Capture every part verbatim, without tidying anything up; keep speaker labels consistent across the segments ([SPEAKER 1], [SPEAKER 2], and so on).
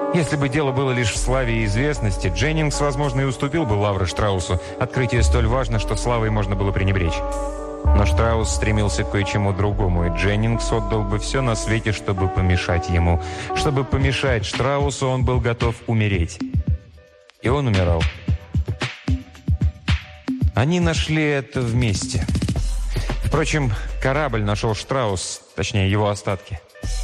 [SPEAKER 1] Если бы дело было лишь в славе и известности, Дженнингс, возможно, и уступил бы лавры Штраусу. Открытие столь важно, что славой можно было пренебречь. Но Штраус стремился к кое-чему другому, и Дженнингс отдал бы все на свете, чтобы помешать ему. Чтобы помешать Штраусу, он был готов умереть. И он умирал. Они нашли это вместе. Впрочем, корабль нашел Штраус, точнее, его остатки.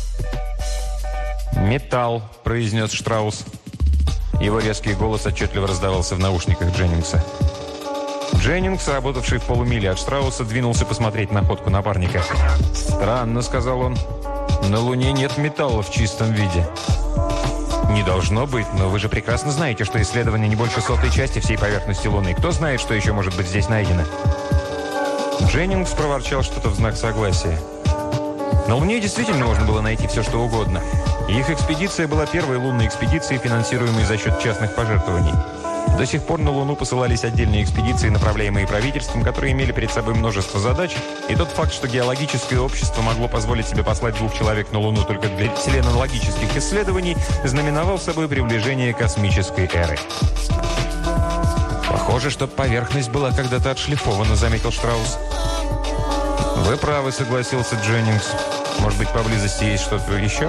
[SPEAKER 1] «Металл», — произнес Штраус. Его резкий голос отчетливо раздавался в наушниках Дженнингса. Дженнингс, работавший в полумиле от Штрауса, двинулся посмотреть находку напарника. «Странно», — сказал он. «На Луне нет металла в чистом виде». «Не должно быть, но вы же прекрасно знаете, что исследование не больше сотой части всей поверхности Луны. Кто знает, что еще может быть здесь найдено?» Дженнингс проворчал что-то в знак согласия. На Луне действительно можно было найти все, что угодно. И их экспедиция была первой лунной экспедицией, финансируемой за счет частных пожертвований. До сих пор на Луну посылались отдельные экспедиции, направляемые правительством, которые имели перед собой множество задач, и тот факт, что геологическое общество могло позволить себе послать двух человек на Луну только для селенологических исследований, знаменовал собой приближение космической эры. «Похоже, что поверхность была когда-то отшлифована», — заметил Штраус. «Вы правы», — согласился Дженнингс. «Может быть, поблизости есть что-то еще?»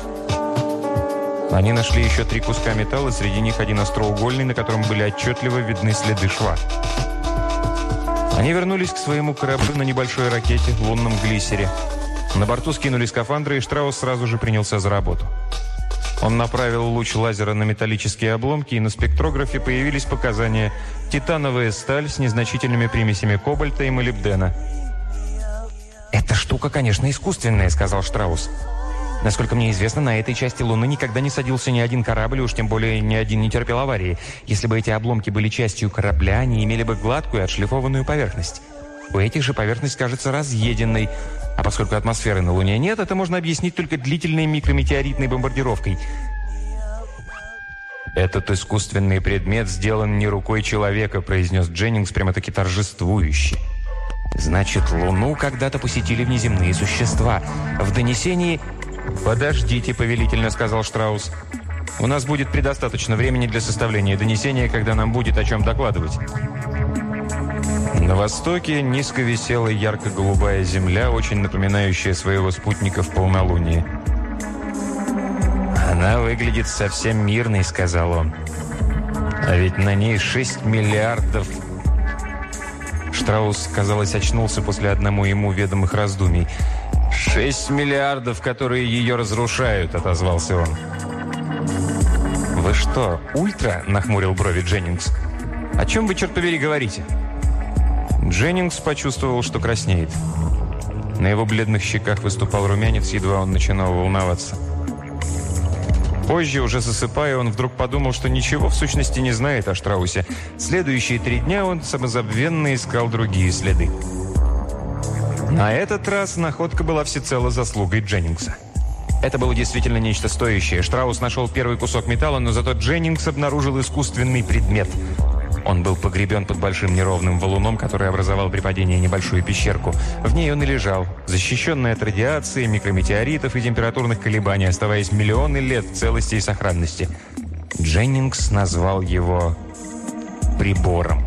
[SPEAKER 1] Они нашли еще три куска металла, среди них один остроугольный, на котором были отчетливо видны следы шва. Они вернулись к своему кораблю на небольшой ракете, лунном глиссере. На борту скинули скафандры, и Штраус сразу же принялся за работу. Он направил луч лазера на металлические обломки, и на спектрографе появились показания: титановая сталь с незначительными примесями кобальта и молибдена. «Эта штука, конечно, искусственная», — сказал Штраус. «Насколько мне известно, на этой части Луны никогда не садился ни один корабль, уж тем более ни один не терпел аварии. Если бы эти обломки были частью корабля, они имели бы гладкую, отшлифованную поверхность. У этих же поверхность кажется разъеденной. А поскольку атмосферы на Луне нет, это можно объяснить только длительной микрометеоритной бомбардировкой». «Этот искусственный предмет сделан не рукой человека», — произнес Дженнингс прямо-таки торжествующе. «Значит, Луну когда-то посетили внеземные существа. В донесении...» «Подождите», — повелительно сказал Штраус. «У нас будет предостаточно времени для составления донесения, когда нам будет о чем докладывать». На востоке низко висела ярко-голубая земля, очень напоминающая своего спутника в полнолуние. «Она выглядит совсем мирной», — сказал он. «А ведь на ней шесть миллиардов...» Штраус, казалось, очнулся после одному ему ведомых раздумий. «Шесть миллиардов, которые ее разрушают», — отозвался он. «Вы что, ультра?» — нахмурил брови Дженнингс. «О чем вы, черт побери, говорите?» Дженнингс почувствовал, что краснеет. На его бледных щеках выступал румянец, едва он начинал волноваться. Позже, уже засыпая, он вдруг подумал, что ничего в сущности не знает о Штраусе. Следующие три дня он самозабвенно искал другие следы. На этот раз находка была всецело заслугой Дженнингса. Это было действительно нечто стоящее. Штраус нашел первый кусок металла, но зато Дженнингс обнаружил искусственный предмет. Он был погребен под большим неровным валуном, который образовал при падении небольшую пещерку. В ней он и лежал, защищенный от радиации, микрометеоритов и температурных колебаний, оставаясь миллионы лет в целости и сохранности. Дженнингс назвал его прибором.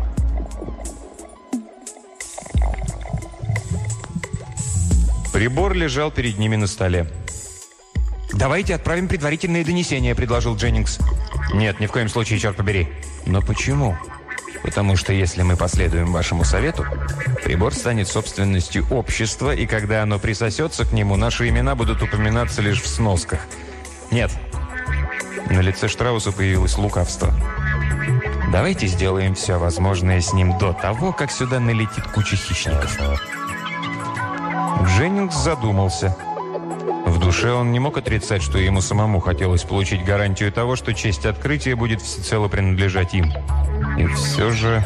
[SPEAKER 1] Прибор лежал перед ними на столе. «Давайте отправим предварительные донесения», — предложил Дженнингс. «Нет, ни в коем случае, черт побери». «Но почему?» «Потому что если мы последуем вашему совету, прибор станет собственностью общества, и когда оно присосется к нему, наши имена будут упоминаться лишь в сносках». «Нет». На лице Штрауса появилось лукавство. «Давайте сделаем все возможное с ним до того, как сюда налетит куча хищников». Дженнингс задумался. В душе он не мог отрицать, что ему самому хотелось получить гарантию того, что честь открытия будет всецело принадлежать им. И все же...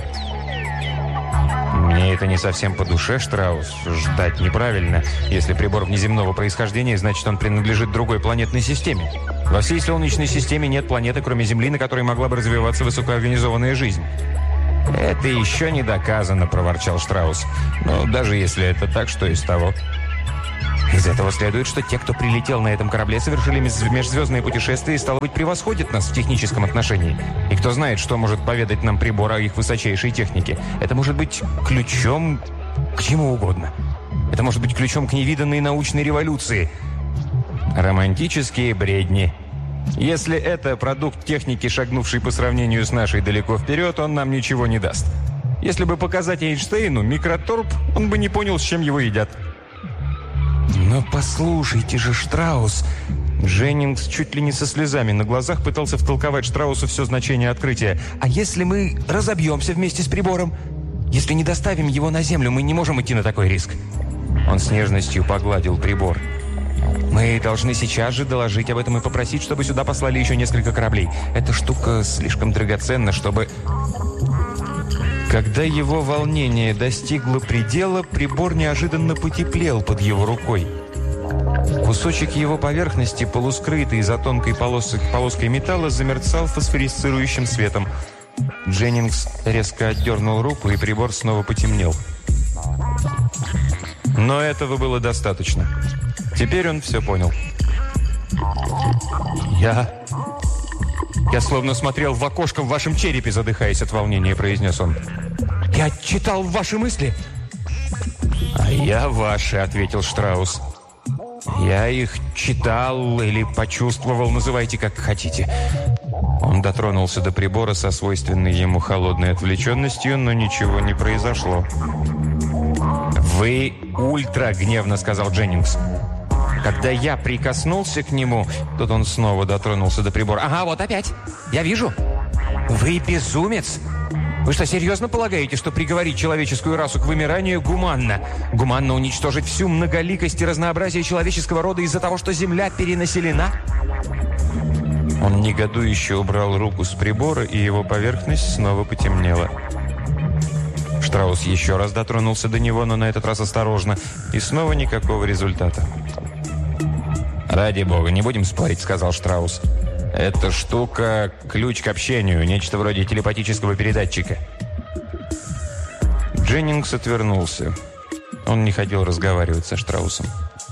[SPEAKER 1] «Мне это не совсем по душе, Штраус. Ждать неправильно. Если прибор внеземного происхождения, значит, он принадлежит другой планетной системе. Во всей Солнечной системе нет планеты, кроме Земли, на которой могла бы развиваться высокоорганизованная жизнь». «Это еще не доказано», — проворчал Штраус. «Но даже если это так, что из того?» Из этого следует, что те, кто прилетел на этом корабле, совершили межзвездное путешествие и, стало быть, превосходят нас в техническом отношении. И кто знает, что может поведать нам прибор о их высочайшей технике. Это может быть ключом к чему угодно. Это может быть ключом к невиданной научной революции. Романтические бредни. Если это продукт техники, шагнувший по сравнению с нашей далеко вперед, он нам ничего не даст. Если бы показать Эйнштейну микроторп, он бы не понял, с чем его едят. «Но послушайте же, Штраус!» Дженнингс чуть ли не со слезами на глазах пытался втолковать Штраусу все значение открытия. «А если мы разобьемся вместе с прибором? Если не доставим его на Землю, мы не можем идти на такой риск». Он с нежностью погладил прибор. «Мы должны сейчас же доложить об этом и попросить, чтобы сюда послали еще несколько кораблей. Эта штука слишком драгоценна, чтобы...» Когда его волнение достигло предела, прибор неожиданно потеплел под его рукой. Кусочек его поверхности, полускрытый за тонкой полос... полоской металла, замерцал фосфорисцирующим светом. Дженнингс резко отдернул руку, и прибор снова потемнел. Но этого было достаточно. Теперь он все понял. «Я... я словно смотрел в окошко в вашем черепе», задыхаясь от волнения, произнес он. «Я читал ваши мысли». «А я ваши», — ответил Штраус. «Я их читал или почувствовал, называйте как хотите». Он дотронулся до прибора со свойственной ему холодной отвлеченностью, но ничего не произошло. «Вы ультра», — гневно сказал Дженнингс. «Когда я прикоснулся к нему...» Тут он снова дотронулся до прибора. «Ага, вот опять. Я вижу. Вы безумец. Вы что, серьезно полагаете, что приговорить человеческую расу к вымиранию гуманно? Гуманно уничтожить всю многоликость и разнообразие человеческого рода из-за того, что Земля перенаселена?» Он негодующе убрал руку с прибора, и его поверхность снова потемнела. Штраус еще раз дотронулся до него, но на этот раз осторожно, и снова никакого результата. «Ради бога, не будем спорить», — сказал Штраус. «Эта штука — ключ к общению, нечто вроде телепатического передатчика». Дженнингс отвернулся. Он не хотел разговаривать со Штраусом.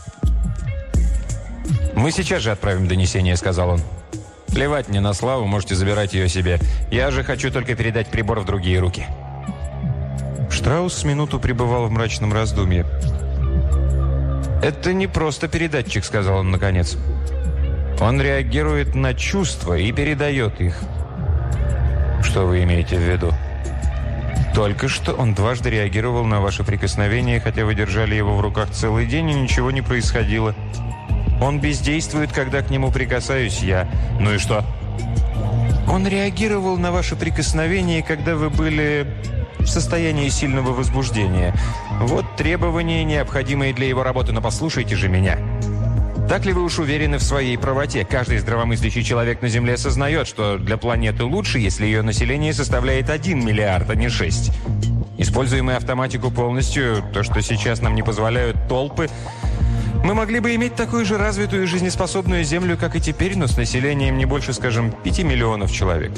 [SPEAKER 1] «Мы сейчас же отправим донесение», — сказал он. «Плевать мне на славу, можете забирать ее себе. Я же хочу только передать прибор в другие руки». Штраус с минуту пребывал в мрачном раздумье. «Это не просто передатчик», — сказал он наконец. «Он реагирует на чувства и передает их». «Что вы имеете в виду?» «Только что он дважды реагировал на ваше прикосновение, хотя вы держали его в руках целый день, и ничего не происходило. Он бездействует, когда к нему прикасаюсь я». «Ну и что?» «Он реагировал на ваше прикосновение, когда вы были в состоянии сильного возбуждения. Вот требования, необходимые для его работы, но послушайте же меня. Так ли вы уж уверены в своей правоте? Каждый здравомыслящий человек на Земле осознает, что для планеты лучше, если ее население составляет один миллиард, а не шесть. Используя мы автоматику полностью, то, что сейчас нам не позволяют толпы, мы могли бы иметь такую же развитую и жизнеспособную Землю, как и теперь, но с населением не больше, скажем, пяти миллионов человек».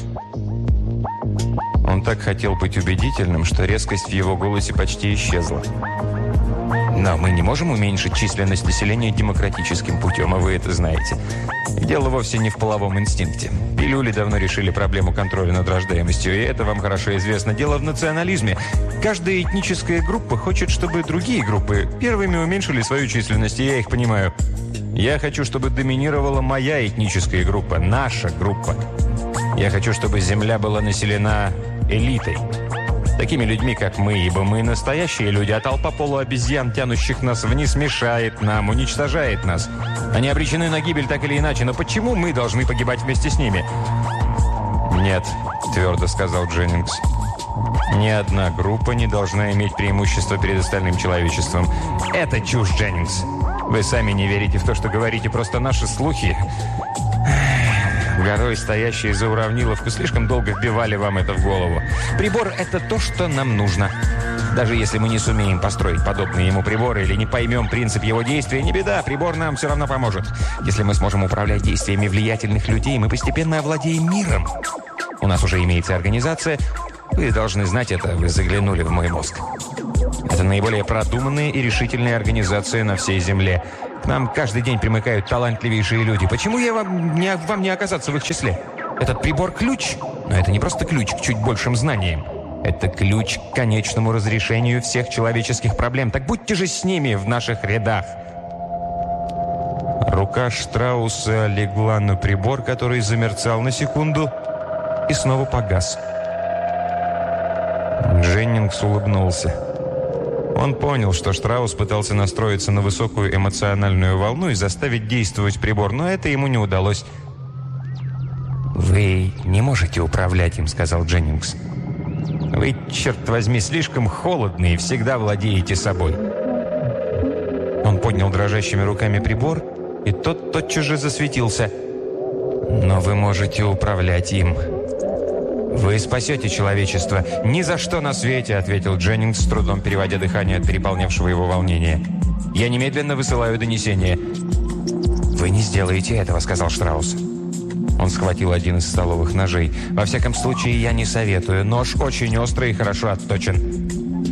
[SPEAKER 1] Он так хотел быть убедительным, что резкость в его голосе почти исчезла. «Но мы не можем уменьшить численность населения демократическим путем, а вы это знаете. Дело вовсе не в половом инстинкте. Пилюли давно решили проблему контроля над рождаемостью, и это вам хорошо известно. Дело в национализме. Каждая этническая группа хочет, чтобы другие группы первыми уменьшили свою численность, и я их понимаю. Я хочу, чтобы доминировала моя этническая группа, наша группа. Я хочу, чтобы Земля была населена элитой. Такими людьми, как мы, ибо мы настоящие люди, а толпа полуобезьян, тянущих нас вниз, мешает нам, уничтожает нас. Они обречены на гибель так или иначе, но почему мы должны погибать вместе с ними?» «Нет», — твердо сказал Дженнингс. «Ни одна группа не должна иметь преимущество перед остальным человечеством. Это чушь, Дженнингс. Вы сами не верите в то, что говорите, просто наши слухи, горой стоящие за уравниловку, слишком долго вбивали вам это в голову. Прибор – это то, что нам нужно. Даже если мы не сумеем построить подобные ему приборы или не поймем принцип его действия, не беда, прибор нам все равно поможет. Если мы сможем управлять действиями влиятельных людей, мы постепенно овладеем миром. У нас уже имеется организация. Вы должны знать это, вы заглянули в мой мозг». Это наиболее продуманная и решительная организация на всей Земле. К нам каждый день примыкают талантливейшие люди. Почему я вам не, вам не оказаться в их числе? Этот прибор – ключ. Но это не просто ключ к чуть большим знаниям. Это ключ к конечному разрешению всех человеческих проблем. Так будьте же с ними в наших рядах. Рука Штрауса легла на прибор, который замерцал на секунду и снова погас. Дженнингс улыбнулся. Он понял, что Штраус пытался настроиться на высокую эмоциональную волну и заставить действовать прибор, но это ему не удалось. «Вы не можете управлять им», — сказал Дженнингс. «Вы, черт возьми, слишком холодны и всегда владеете собой». Он поднял дрожащими руками прибор, и тот тотчас же засветился. «Но вы можете управлять им. Вы спасете человечество. Ни за что на свете», — ответил Дженнингс, с трудом переводя дыхание от переполнявшего его волнения. «Я немедленно высылаю донесение». «Вы не сделаете этого», — сказал Штраус. Он схватил один из столовых ножей. «Во всяком случае, я не советую. Нож очень острый и хорошо отточен».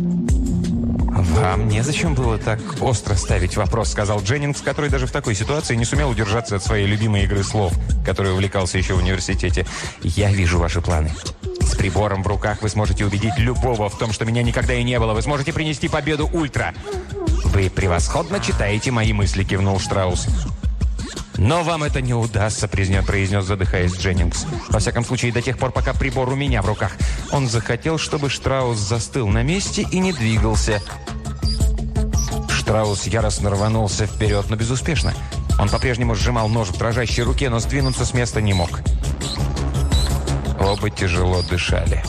[SPEAKER 1] «Вам незачем было так остро ставить вопрос», — сказал Дженнингс, который даже в такой ситуации не сумел удержаться от своей любимой игры слов, которой увлекался еще в университете. «Я вижу ваши планы. С прибором в руках вы сможете убедить любого в том, что меня никогда и не было. Вы сможете принести победу Ультра». «Вы превосходно читаете мои мысли», — кивнул Штраус. «Но вам это не удастся», — произнес, произнес, задыхаясь Дженнингс. «Во всяком случае, до тех пор, пока прибор у меня в руках». Он захотел, чтобы Штраус застыл на месте и не двигался. Штраус яростно рванулся вперед, но безуспешно. Он по-прежнему сжимал нож в дрожащей руке, но сдвинуться с места не мог. Оба тяжело дышали.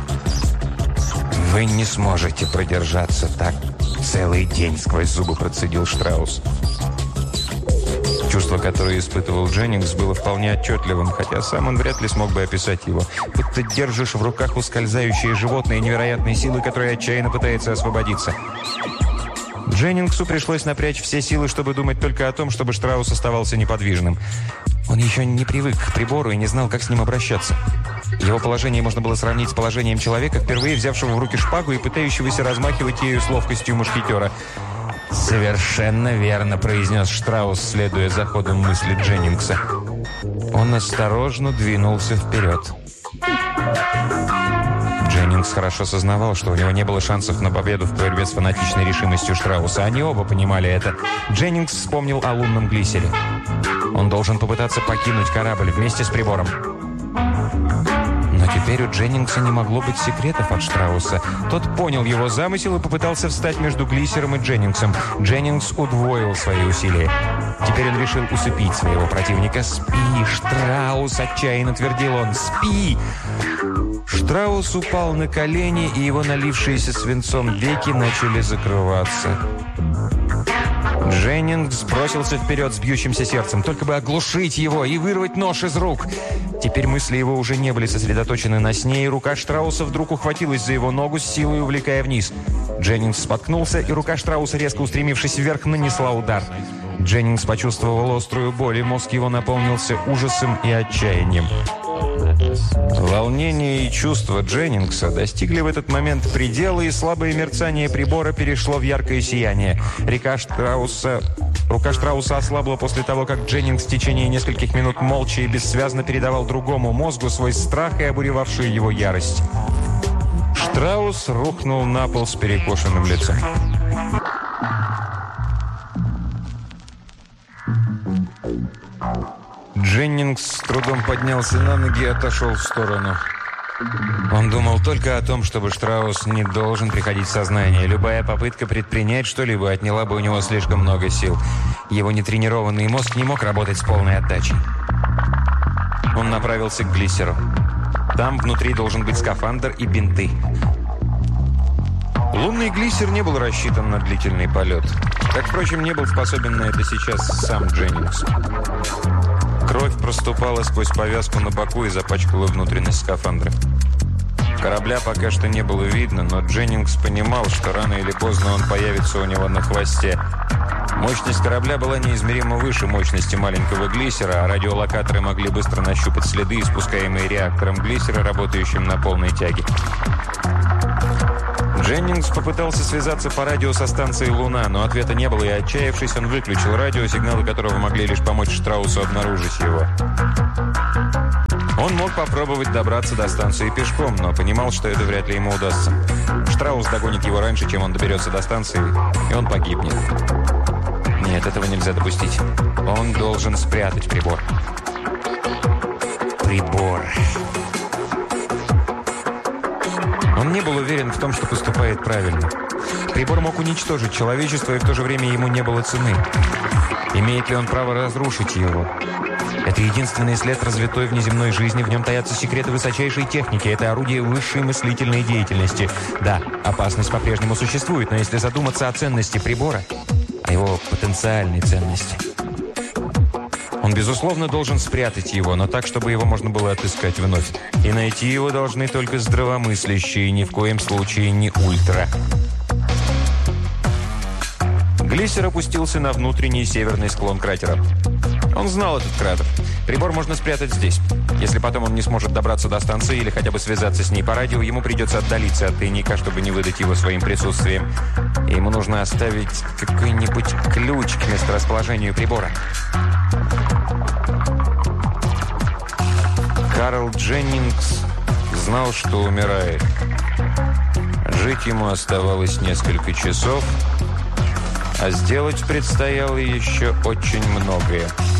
[SPEAKER 1] «Вы не сможете продержаться так целый день», — сквозь зубы процедил Штраус. Чувство, которое испытывал Дженнингс, было вполне отчетливым, хотя сам он вряд ли смог бы описать его. Будто держишь в руках ускользающее животное невероятной силы, которая отчаянно пытается освободиться. Дженнингсу пришлось напрячь все силы, чтобы думать только о том, чтобы Штраус оставался неподвижным. Он еще не привык к прибору и не знал, как с ним обращаться. Его положение можно было сравнить с положением человека, впервые взявшего в руки шпагу и пытающегося размахивать ею с ловкостью мушкетера. «Совершенно верно», — произнес Штраус, следуя за ходом мысли Дженнингса. Он осторожно двинулся вперед. Дженнингс хорошо сознавал, что у него не было шансов на победу в борьбе с фанатичной решимостью Штрауса. Они оба понимали это. Дженнингс вспомнил о лунном глиссере. Он должен попытаться покинуть корабль вместе с прибором. Но теперь у Дженнингса не могло быть секретов от Штрауса. Тот понял его замысел и попытался встать между глиссером и Дженнингсом. Дженнингс удвоил свои усилия. Теперь он решил усыпить своего противника. «Спи, Штраус!» – отчаянно твердил он. «Спи!» Штраус упал на колени, и его налившиеся свинцом веки начали закрываться. Дженнингс бросился вперед с бьющимся сердцем, только бы оглушить его и вырвать нож из рук. Теперь мысли его уже не были сосредоточены на сне, и рука Штрауса вдруг ухватилась за его ногу, с силой увлекая вниз. Дженнингс споткнулся, и рука Штрауса, резко устремившись вверх, нанесла удар. Дженнингс почувствовал острую боль, и мозг его наполнился ужасом и отчаянием. Волнение и чувства Дженнингса достигли в этот момент предела, и слабое мерцание прибора перешло в яркое сияние. Река Штрауса... Рука Штрауса ослабла после того, как Дженнингс в течение нескольких минут молча и бессвязно передавал другому мозгу свой страх и обуревавшую его ярость. Штраус рухнул на пол с перекошенным лицом. Дженнингс с трудом поднялся на ноги и отошел в сторону. Он думал только о том, чтобы Штраус не должен приходить в сознание. Любая попытка предпринять что-либо отняла бы у него слишком много сил. Его нетренированный мозг не мог работать с полной отдачей. Он направился к глиссеру. Там внутри должен быть скафандр и бинты. Лунный глиссер не был рассчитан на длительный полет. Как, впрочем, не был способен на это сейчас сам Дженнингс. Кровь проступала сквозь повязку на боку и запачкала внутренность скафандра. Корабля пока что не было видно, но Дженнингс понимал, что рано или поздно он появится у него на хвосте. Мощность корабля была неизмеримо выше мощности маленького глиссера, а радиолокаторы могли быстро нащупать следы, испускаемые реактором глиссера, работающим на полной тяге. Дженнингс попытался связаться по радио со станцией «Луна», но ответа не было, и, отчаявшись, он выключил радио, сигналы которого могли лишь помочь Штраусу обнаружить его. Он мог попробовать добраться до станции пешком, но понимал, что это вряд ли ему удастся. Штраус догонит его раньше, чем он доберется до станции, и он погибнет. Нет, этого нельзя допустить. Он должен спрятать прибор. Прибор. Он не был уверен в том, что поступает правильно. Прибор мог уничтожить человечество, и в то же время ему не было цены. Имеет ли он право разрушить его? Это единственный след развитой внеземной жизни. В нем таятся секреты высочайшей техники. Это орудие высшей мыслительной деятельности. Да, опасность по-прежнему существует, но если задуматься о ценности прибора, о его потенциальной ценности, он, безусловно, должен спрятать его, но так, чтобы его можно было отыскать вновь. И найти его должны только здравомыслящие, ни в коем случае не ультра. Глиссер опустился на внутренний северный склон кратера. Он знал этот кратер. Прибор можно спрятать здесь. Если потом он не сможет добраться до станции или хотя бы связаться с ней по радио, ему придется отдалиться от тайника, чтобы не выдать его своим присутствием. И ему нужно оставить какой-нибудь ключ к месторасположению прибора. Карл Дженнингс знал, что умирает. Жить ему оставалось несколько часов, а сделать предстояло еще очень многое.